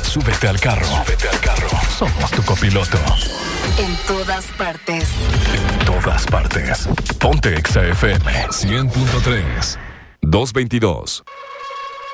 Súbete al carro. Somos tu copiloto. En todas partes. En todas partes. Ponte Exa FM 100.3. 222.